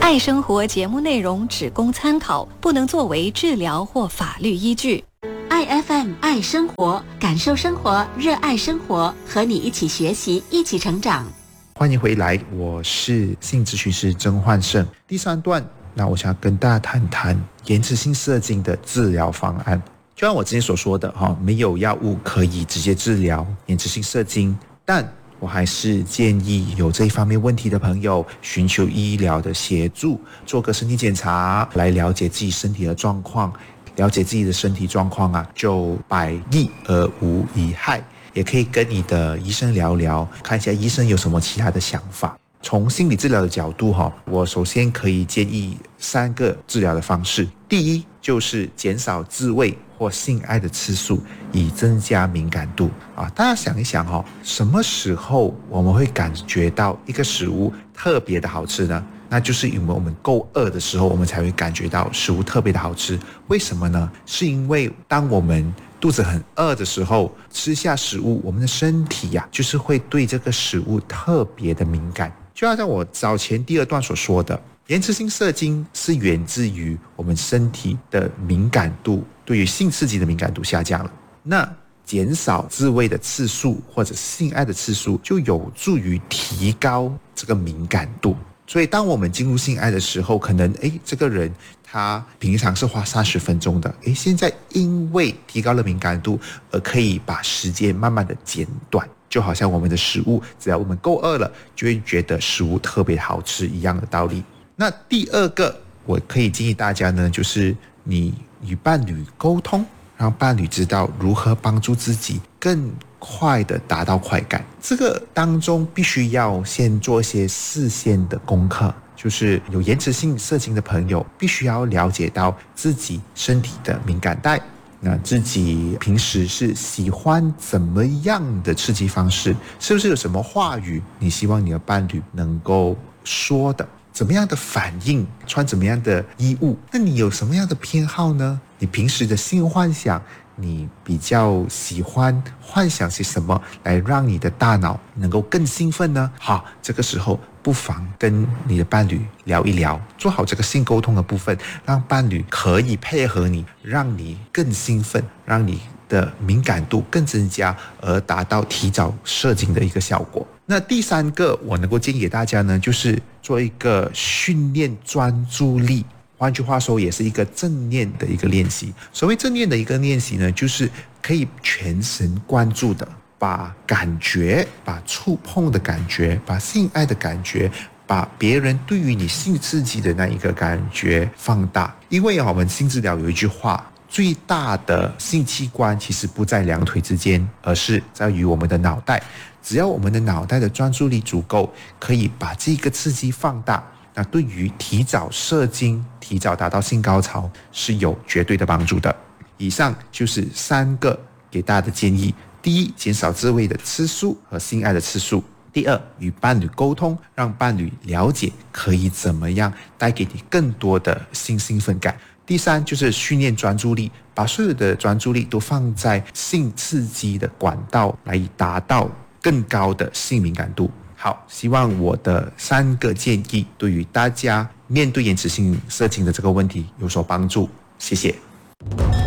爱生活节目内容只供参考，不能作为治疗或法律依据。 爱 FM 爱生活，感受生活，热爱生活，和你一起学习，一起成长。 欢迎回来，我是性咨询师曾焕胜。第3段，那我想跟大家谈谈延迟性射精的治疗方案。就像我之前所说的，没有药物可以直接治疗延迟性射精，但我还是建议有这一方面问题的朋友寻求医疗的协助，做个身体检查，来了解自己身体的状况。了解自己的身体状况就百益而无一害。也可以跟你的医生聊聊，看一下医生有什么其他的想法。从心理治疗的角度，我首先可以建议3个治疗的方式。第一，就是减少自慰或性爱的次数，以增加敏感度。大家想一想，什么时候我们会感觉到一个食物特别的好吃呢？那就是因为我们够饿的时候，我们才会感觉到食物特别的好吃。为什么呢？是因为当我们肚子很饿的时候，吃下食物，我们的身体就是会对这个食物特别的敏感。就好像我早前第2段所说的，延迟性射精是源自于我们身体的敏感度，对于性刺激的敏感度下降了。那减少自慰的次数或者性爱的次数，就有助于提高这个敏感度。所以当我们进入性爱的时候，可能这个人他平常是花30分钟的，现在因为提高了敏感度，而可以把时间慢慢的减短。就好像我们的食物，只要我们够饿了，就会觉得食物特别好吃一样的道理。那第2个，我可以建议大家呢，就是你与伴侣沟通，让伴侣知道如何帮助自己更快的达到快感。这个当中必须要先做一些事先的功课，就是有延迟性射精的朋友必须要了解到自己身体的敏感带，那自己平时是喜欢怎么样的刺激方式，是不是有什么话语你希望你的伴侣能够说的，怎么样的反应，穿怎么样的衣物，那你有什么样的偏好呢？你平时的性幻想，你比较喜欢幻想些什么来让你的大脑能够更兴奋呢？好，这个时候不妨跟你的伴侣聊一聊，做好这个性沟通的部分，让伴侣可以配合你，让你更兴奋，让你的敏感度更增加，而达到提早射精的一个效果。那第3个我能够建议给大家呢，就是做一个训练专注力。换句话说，也是一个正念的一个练习。所谓正念的一个练习呢，就是可以全神贯注的把感觉，把触碰的感觉，把性爱的感觉，把别人对于你性刺激的那一个感觉放大。因为我们性治疗有一句话，最大的性器官其实不在2腿之间，而是在于我们的脑袋。只要我们的脑袋的专注力足够，可以把这个刺激放大，那对于提早射精、提早达到性高潮是有绝对的帮助的。以上就是3个给大家的建议。第一，减少自慰的次数和性爱的次数。第2，与伴侣沟通，让伴侣了解可以怎么样带给你更多的性兴奋感。第3，就是训练专注力，把所有的专注力都放在性刺激的管道，来达到更高的性敏感度。好，希望我的3个建议对于大家面对延迟性射精的这个问题有所帮助。谢谢。